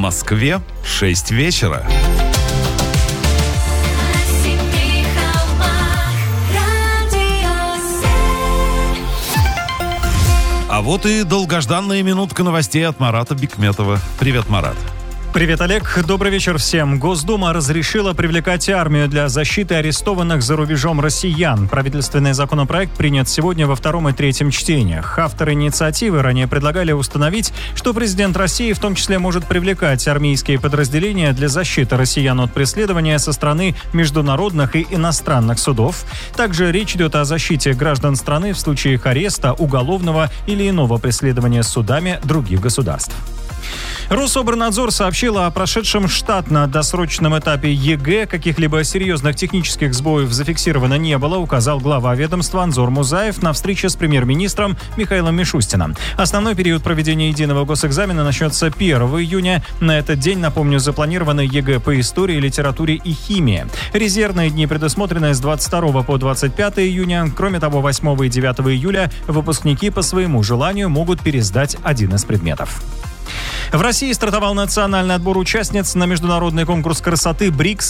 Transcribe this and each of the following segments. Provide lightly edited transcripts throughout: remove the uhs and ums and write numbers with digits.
Москве 6 вечера. А вот и долгожданная минутка новостей от Марата Бикметова. Привет, Марат. Привет, Олег. Добрый вечер всем. Госдума разрешила привлекать армию для защиты арестованных за рубежом россиян. Правительственный законопроект принят сегодня во втором и третьем чтениях. Авторы инициативы ранее предлагали установить, что президент России в том числе может привлекать армейские подразделения для защиты россиян от преследования со стороны международных и иностранных судов. Также речь идет о защите граждан страны в случае их ареста, уголовного или иного преследования судами других государств. Рособорнадзор сообщила о прошедшем штатно-досрочном этапе ЕГЭ. Каких-либо серьезных технических сбоев зафиксировано не было, указал глава ведомства Анзор Музаев на встрече с премьер-министром Михаилом Мишустиным. Основной период проведения единого госэкзамена начнется 1 июня. На этот день, напомню, запланированы ЕГЭ по истории, литературе и химии. Резервные дни предусмотрены с 22 по 25 июня. Кроме того, 8 и 9 июля выпускники по своему желанию могут пересдать один из предметов. В России стартовал национальный отбор участниц на международный конкурс красоты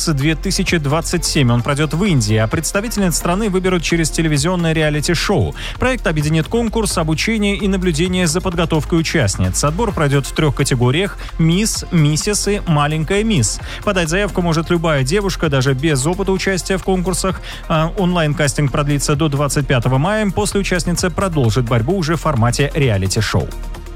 «БРИКС-2027». Он пройдет в Индии, а представительниц страны выберут через телевизионное реалити-шоу. Проект объединит конкурс, обучение и наблюдение за подготовкой участниц. Отбор пройдет в 3 категориях: «Мисс», «Миссис» и «Маленькая мисс». Подать заявку может любая девушка, даже без опыта участия в конкурсах. Онлайн-кастинг продлится до 25 мая. После участница продолжит борьбу уже в формате реалити-шоу.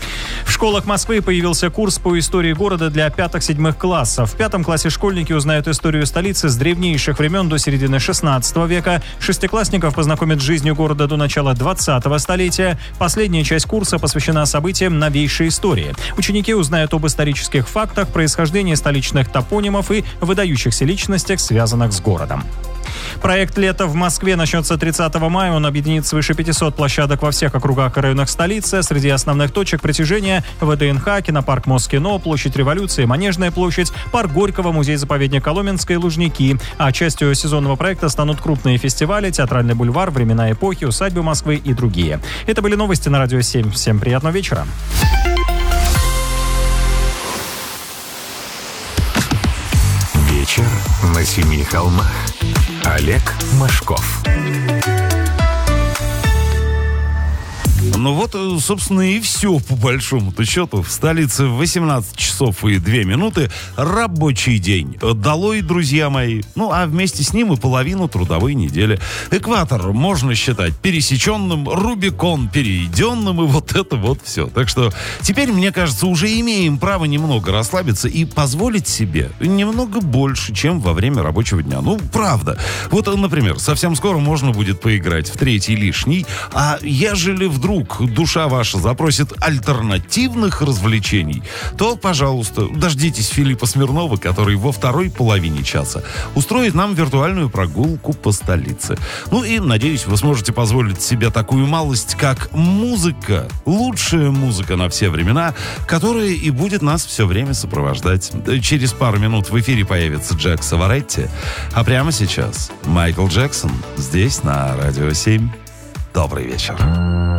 В школах Москвы появился курс по истории города для 5-7 классов. В 5 классе школьники узнают историю столицы с древнейших времен до середины 16 века. Шестиклассников познакомят с жизнью города до начала 20-го столетия. Последняя часть курса посвящена событиям новейшей истории. Ученики узнают об исторических фактах, происхождении столичных топонимов и выдающихся личностях, связанных с городом. Проект «Лето в Москве» начнется 30 мая. Он объединит свыше 500 площадок во всех округах и районах столицы. Среди основных точек притяжения – ВДНХ, кинопарк Москино, площадь Революции, Манежная площадь, парк Горького, музей-заповедник Коломенское и Лужники. А частью сезонного проекта станут крупные фестивали, Театральный бульвар, Времена эпохи, усадьбы Москвы и другие. Это были новости на Радио 7. Всем приятного вечера. Вечер на семи холмах. Олег Машков. Ну вот, собственно, и все по большому-то счету. В столице 18 часов и 2 минуты рабочий день. Долой, друзья мои. Ну, а вместе с ним и половину трудовой недели. Экватор можно считать пересеченным, Рубикон перейденным, и вот это вот все. Так что теперь, мне кажется, уже имеем право немного расслабиться и позволить себе немного больше, чем во время рабочего дня. Ну, правда. Вот, например, совсем скоро можно будет поиграть в третий лишний, а ежели вдруг душа ваша запросит альтернативных развлечений, то, пожалуйста, дождитесь Филиппа Смирнова, который во второй половине часа устроит нам виртуальную прогулку по столице. Ну и, надеюсь, вы сможете позволить себе такую малость, как музыка. Лучшая музыка на все времена, которая и будет нас все время сопровождать. Через пару минут в эфире появится Джек Саваретти, а прямо сейчас Майкл Джексон здесь на Радио 7. Добрый вечер.